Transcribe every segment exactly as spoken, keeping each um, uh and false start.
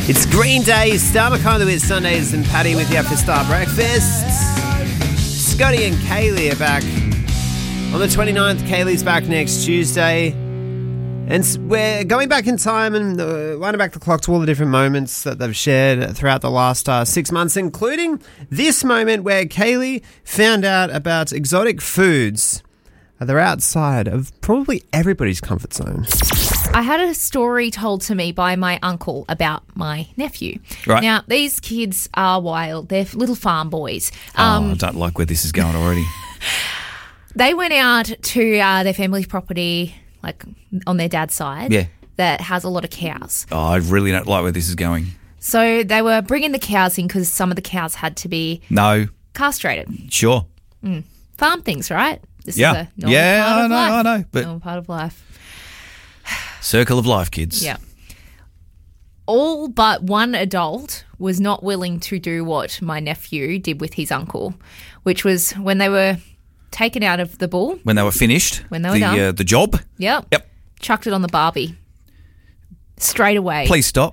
It's Green Day, Star McConnell with Sundays and Paddy with you for Star Breakfast. Scotty and Kaylee are back on the twenty-ninth. Kaylee's back next Tuesday. And we're going back in time and uh, winding back the clock to all the different moments that they've shared throughout the last uh, six months, including this moment where Kaylee found out about exotic foods that are outside of probably everybody's comfort zone. I had a story told to me by my uncle about my nephew. Right. Now, these kids are wild. They're little farm boys. Um, oh, I don't like where this is going already. They went out to uh, their family's property, like on their dad's side, yeah. that has a lot of cows. Oh, I really don't like where this is going. So they were bringing the cows in because some of the cows had to be no castrated. Sure. Mm. Farm things, right? This yeah. is a normal yeah, part I of know, life. I know. But normal part of life. Circle of life, kids. Yeah. All but one adult was not willing to do what my nephew did with his uncle, which was when they were taken out of the bull. When they were finished. When they were the, done. Uh, the job. Yep. Yep. Chucked it on the barbie. Straight away. Please stop.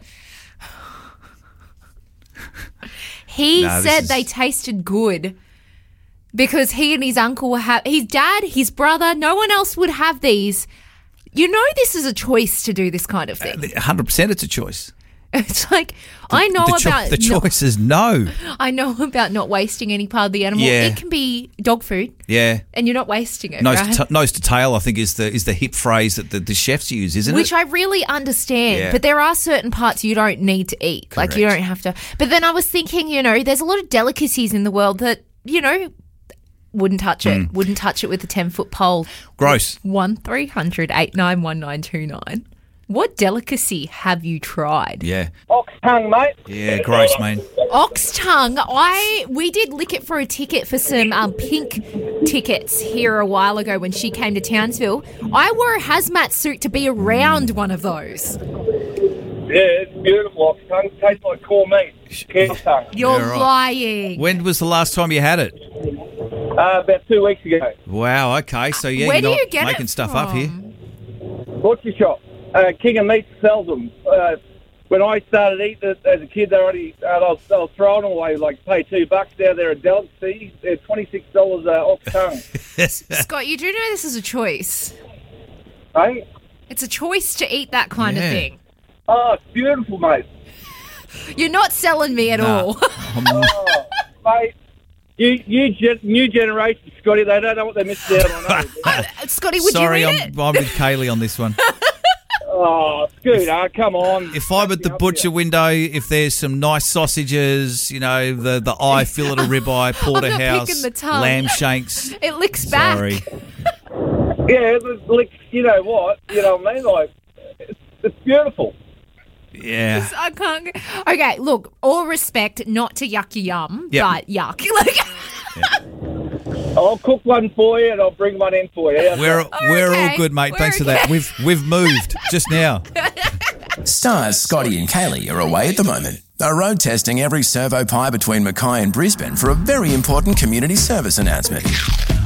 He no, said is... they tasted good because he and his uncle were ha- his dad, his brother, no one else would have these. You know this is a choice to do this kind of thing. Uh, one hundred percent it's a choice. It's like, the, I know the cho- about... The choice is no. I know about not wasting any part of the animal. Yeah. It can be dog food. Yeah. And you're not wasting it, nose right? To t- nose to tail, I think, is the is the hip phrase that the, the chefs use, isn't Which it? I really understand. Yeah. But there are certain parts you don't need to eat. Correct. Like, you don't have to... But then I was thinking, you know, there's a lot of delicacies in the world that, you know... Wouldn't touch it. Mm. Wouldn't touch it with a ten-foot pole. Gross. one three hundred eight nine one nine two nine. What delicacy have you tried? Yeah. Ox tongue, mate. Yeah, gross, mate. Ox tongue. I we did lick it for a ticket for some um, pink tickets here a while ago when she came to Townsville. I wore a hazmat suit to be around one of those. Yeah, it's beautiful. Ox tongue tastes like core meat. Cow tongue. You're Yeah, right. lying. When was the last time you had it? Uh, about two weeks ago. Wow, okay. So, yeah, Where you're do not you get making it stuff from? up here. Butcher shop. Uh, King of Meat sells them. Uh, when I started eating it as a kid, they already uh, they, were, they were throwing them away. Like, pay two bucks now. They're a delicacy. They're twenty-six dollars uh, ox tongue. Scott, you do know this is a choice. Hey? It's a choice to eat that kind Yeah. of thing. Oh, it's beautiful, mate. You're not selling me at Nah. all. Oh, mate. You, you gen- new generation, Scotty, they don't know what they're missing out on. Uh, Scotty, would Sorry, you eat I'm, it? I'm with Kaylee on this one. Oh, Scooter, come on. If I'm at the butcher window, if there's some nice sausages, you know, the, the eye fillet of ribeye, porterhouse, picking the tongue. lamb shanks. It licks back. Sorry. Yeah, it's like, you know what? You know what I mean? Like, it's, it's beautiful. Yeah. I can't. Go. Okay, look, all respect, not to yuck your yum, Yep. but yuck. Like, I'll cook one for you and I'll bring one in for you. How's We're that? we're okay. all good, mate. We're Thanks for okay. that. We've we've moved just now. Stars Scotty and Kaylee are away at the moment. They're road testing every servo pie between Mackay and Brisbane for a very important community service announcement.